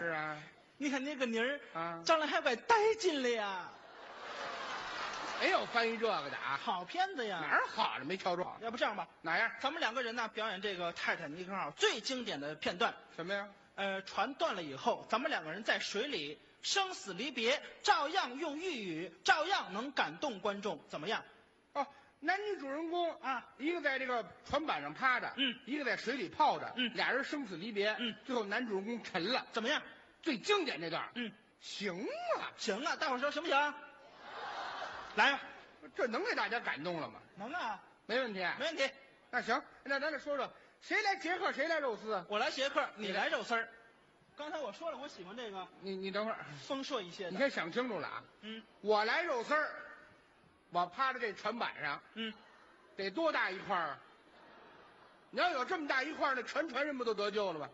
是啊， 你看那个妮儿啊， 长得还怪带劲了呀， 没有翻译这个的啊， 好片子呀。 哪儿好了没瞧着？ 要不这样吧， 哪样？ 咱们两个人呢表演这个泰坦尼克号最经典的片段。 什么呀？ 船断了以后，咱们两个人在水里生死离别，照样用粤语，照样能感动观众，怎么样？ 哦，男女主人公啊， 一个在这个船板上趴着，一个在水里泡着，俩人生死离别，最后男主人公沉了， 怎么样？ 最经典这段，行啊， 行啊，大伙儿说行不行？来呀， 这能给大家感动了吗？ 能啊， 没问题， 没问题。 那行，那咱得说说谁来杰克，谁来肉丝啊？ 我来杰克，你来肉丝儿。刚才我说了，我喜欢这个你等会儿， 丰硕一些的。 你先想清楚了啊。我来肉丝儿，我趴在这船板上，得多大一块儿啊？你要有这么大一块儿，那全船人不都得救了吗？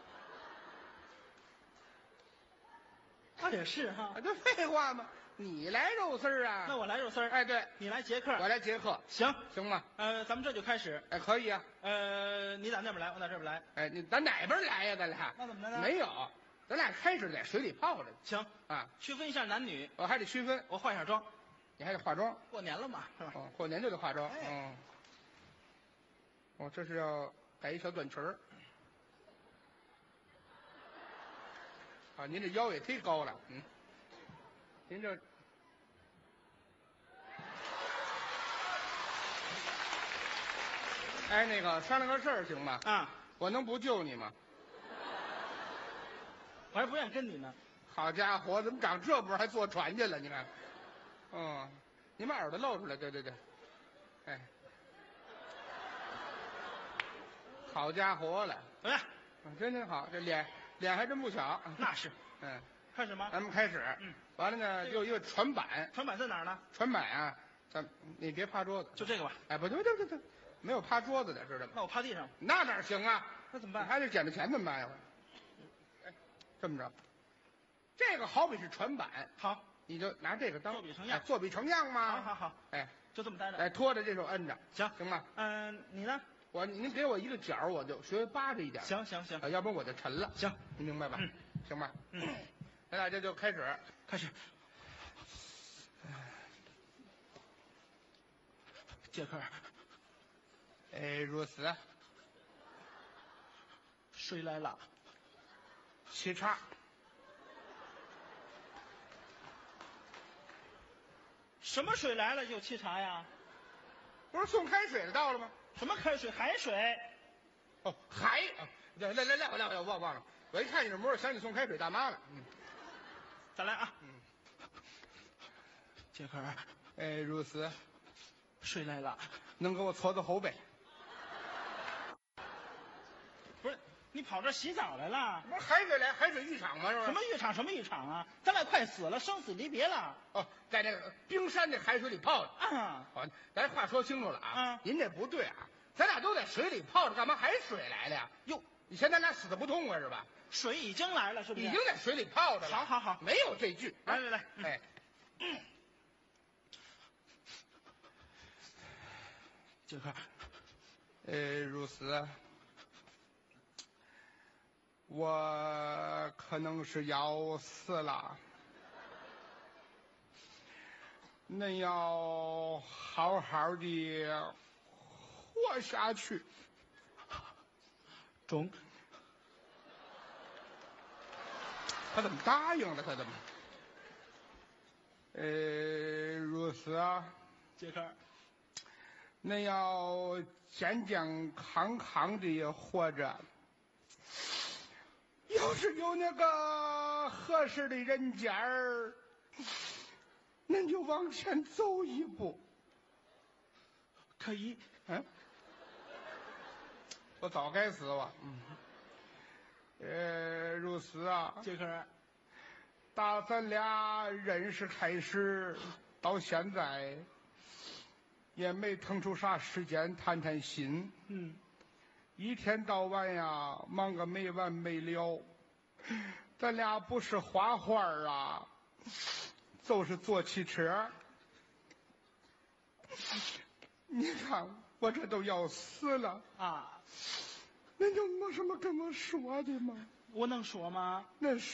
他也是哈。 这废话吗？你来肉丝儿啊？ 那我来肉丝儿。 哎，对， 你来杰克， 我来杰克， 行行吗？ 咱们这就开始。 哎，可以啊。 你打那边来，我打这边来。 哎，咱哪边来呀？咱俩那怎么着呢？ 没有，咱俩开始在水里泡着。 行啊， 区分一下男女。 我还得区分， 我化一下妆， 你还得化妆。 过年了嘛，是吧？ 哦，过年就得化妆。 哎哦，这是要改一小短裙儿。啊，您这腰也忒高了，您这。哎，那个商量个事儿行吗？ 啊， 我能不救你吗？ 我还不愿意跟你呢。 好家伙，怎么长这波还坐船去了？你看，你把耳朵露出来，对，哎，好家伙了， 怎么样？ 真好，这脸还真不小。 那是。开始吗？ 咱们开始。完了呢，就一个船板。 船板在哪儿呢？ 船板啊，你别趴桌子， 就这个吧。 哎，不对，没有趴桌子的，知道吗？ 那我趴地上。 那哪行啊？ 那怎么办？ 还得捡着钱怎么办呀？哎，这么着，这个好比是船板， 好， 你就拿这个当作比成样， 作比成样吗？ 好， 哎， 就这么待着。 哎，拖着这手摁着，行吗？ 你呢？ 您给我一个角，我就学扒着一点。 行， 要不然我就沉了。 行， 你明白吧？行吧？咱俩这就开始。 杰克， 如此。 水来了。 沏茶。 什么水来了就沏茶呀？ 不是送开水的到了吗？ 什么开水？海水。 哦，海。来，我忘了。我一看你这模样，想起送开水大妈了。 再来啊。杰克， 如此。 水来了。 能给我搓搓后背？ 不是，你跑这洗澡来了？ 不是海水来，海水浴场吗？是不是？ 什么浴场啊？咱俩快死了，生死离别了。 哦，在这个冰山的海水里泡着。好，咱话说清楚了啊。您这不对啊，咱俩都在水里泡着，干嘛海水来了呀？哟，你嫌咱俩死的不痛快是吧？ 水已经来了，是不是？ 已经在水里泡着了。 好， 没有这句。 来， 哎。 杰克， 如此。我可能是要死了，恁要好好的活下去。 中。 他怎么答应了？他怎么？如此啊， 杰克。 恁要健健康康的活着，要是有那个合适的人家儿，恁就往前走一步。 可以。 我早该死了。如此啊， 杰克， 打咱俩认识开始到现在，也没腾出啥时间谈谈心。一天到晚呀，忙个没完没了。咱俩不是画画啊，就是坐汽车。你看我这都要死了啊！ 那就没什么跟我说的吗？ 我能说吗？ 那是。